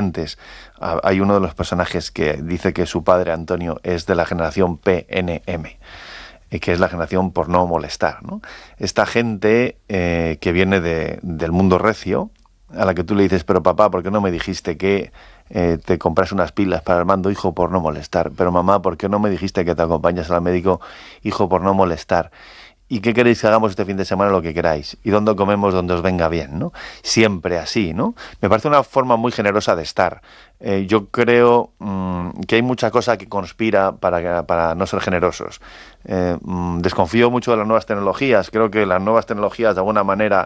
oyentes, hay uno de los personajes que dice que su padre, Antonio, es de la generación PNM, que es la generación por no molestar, ¿no? Esta gente que viene del mundo recio, a la que tú le dices, pero papá, ¿por qué no me dijiste que te compras unas pilas para el mando, hijo, por no molestar? Pero mamá, ¿por qué no me dijiste que te acompañas al médico, hijo, por no molestar? ¿Y qué queréis que hagamos este fin de semana? Lo que queráis. ¿Y dónde comemos? Donde os venga bien, ¿no? Siempre así, ¿no? Me parece una forma muy generosa de estar. Yo creo que hay mucha cosa que conspira para no ser generosos. Desconfío mucho de las nuevas tecnologías. Creo que las nuevas tecnologías, de alguna manera,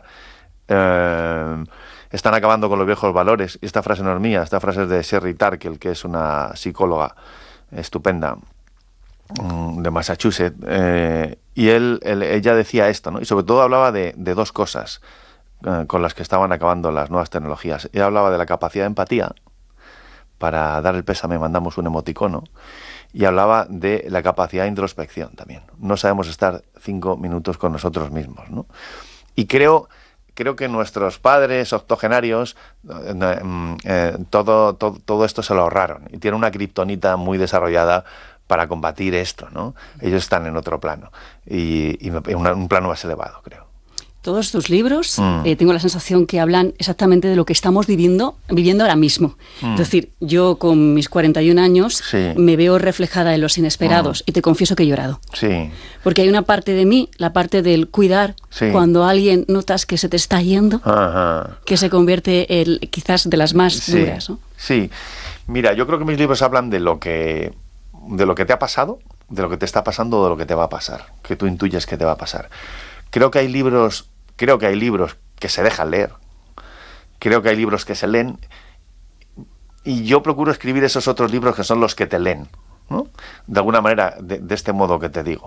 están acabando con los viejos valores. Y esta frase no es mía, esta frase es de Sherry Turkle, que es una psicóloga estupenda de Massachusetts, y ella decía esto, ¿no? Y sobre todo hablaba de dos cosas con las que estaban acabando las nuevas tecnologías. Ella hablaba de la capacidad de empatía. Para dar el pésame mandamos un emoticono, y hablaba de la capacidad de introspección también. No sabemos estar 5 minutos con nosotros mismos, ¿no? Y creo que nuestros padres octogenarios todo esto se lo ahorraron, y tienen una kriptonita muy desarrollada para combatir esto, ¿no? Ellos están en otro plano, y un plano más elevado, creo. Todos tus libros, tengo la sensación que hablan exactamente de lo que estamos viviendo ahora mismo. Es decir, yo con mis 41 años me veo reflejada en Los Inesperados, y te confieso que he llorado. Sí. Porque hay una parte de mí, la parte del cuidar, cuando alguien notas que se te está yendo, que se convierte en quizás de las más duras, ¿no? Sí. Mira, yo creo que mis libros hablan de lo que te ha pasado, de lo que te está pasando o de lo que te va a pasar, que tú intuyes que te va a pasar. Creo que hay libros que se dejan leer. Creo que hay libros que se leen, y yo procuro escribir esos otros libros que son los que te leen, ¿no? De alguna manera, de este modo que te digo.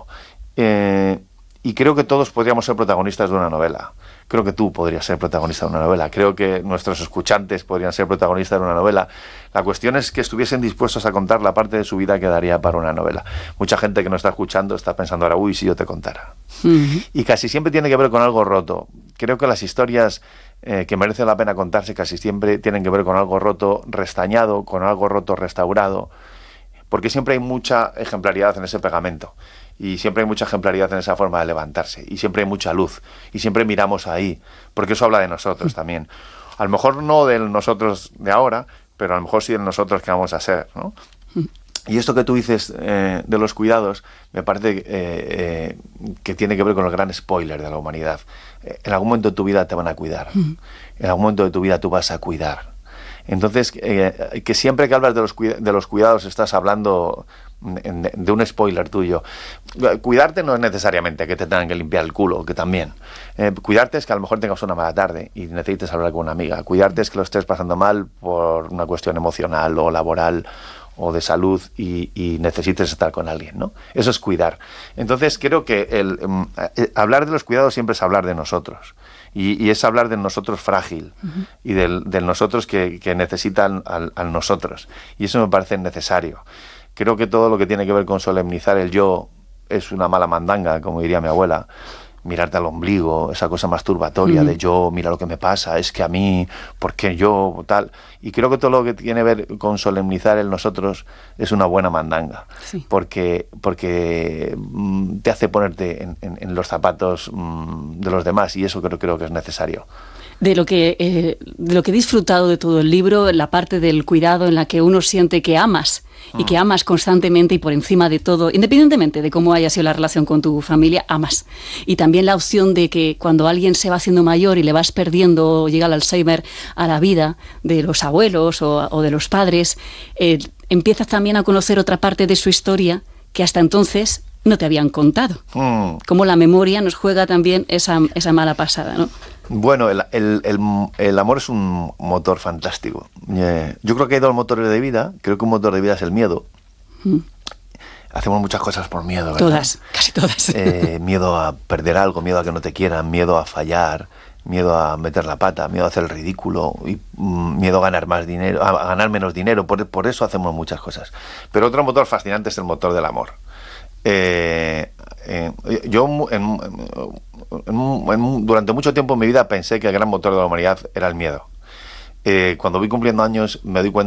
Y creo que todos podríamos ser protagonistas de una novela. Creo que tú podrías ser protagonista de una novela. Creo que nuestros escuchantes podrían ser protagonistas de una novela. La cuestión es que estuviesen dispuestos a contar la parte de su vida que daría para una novela. Mucha gente que nos está escuchando está pensando ahora, uy, si yo te contara. Y casi siempre tiene que ver con algo roto. Creo que las historias que merecen la pena contarse casi siempre tienen que ver con algo roto, restañado, con algo roto, restaurado, porque siempre hay mucha ejemplaridad en ese pegamento. Y siempre hay mucha ejemplaridad en esa forma de levantarse. Y siempre hay mucha luz. Y siempre miramos ahí. Porque eso habla de nosotros también. A lo mejor no de nosotros de ahora, pero a lo mejor sí de nosotros que vamos a ser, ¿no? Y esto que tú dices de los cuidados, me parece que tiene que ver con el gran spoiler de la humanidad. En algún momento de tu vida te van a cuidar. En algún momento de tu vida tú vas a cuidar. Entonces, que siempre que hablas de los cuidados estás hablando de un spoiler tuyo. Cuidarte no es necesariamente que te tengan que limpiar el culo, que también. Cuidarte es que a lo mejor tengas una mala tarde y necesites hablar con una amiga. Cuidarte es que lo estés pasando mal por una cuestión emocional o laboral o de salud y necesites estar con alguien, ¿no? Eso es cuidar. Entonces creo que hablar de los cuidados siempre es hablar de nosotros. Y es hablar del nosotros frágil y del nosotros que necesitan al nosotros. Y eso me parece necesario. Creo que todo lo que tiene que ver con solemnizar el yo es una mala mandanga, como diría mi abuela. Mirarte al ombligo, esa cosa masturbatoria de yo, mira lo que me pasa, es que a mí, ¿por qué yo? Tal. Y creo que todo lo que tiene que ver con solemnizar el nosotros es una buena mandanga. Sí. Porque te hace ponerte en los zapatos de los demás, y eso creo que es necesario. De lo que he disfrutado de todo el libro, la parte del cuidado en la que uno siente que amas y que amas constantemente y por encima de todo, independientemente de cómo haya sido la relación con tu familia, amas. Y también la opción de que cuando alguien se va haciendo mayor y le vas perdiendo, llega el Alzheimer a la vida de los abuelos o de los padres, empiezas también a conocer otra parte de su historia que hasta entonces no te habían contado. Cómo la memoria nos juega también esa mala pasada, ¿no? Bueno, el amor es un motor fantástico. Yo creo que hay dos motores de vida. Creo que un motor de vida es el miedo. Hacemos muchas cosas por miedo, ¿verdad? Todas, casi todas. Miedo a perder algo, miedo a que no te quieran, miedo a fallar, miedo a meter la pata, miedo a hacer el ridículo, y miedo a ganar más dinero, a ganar menos dinero. Por eso hacemos muchas cosas. Pero otro motor fascinante es el motor del amor. Yo durante mucho tiempo en mi vida pensé que el gran motor de la humanidad era el miedo. Cuando voy cumpliendo años me doy cuenta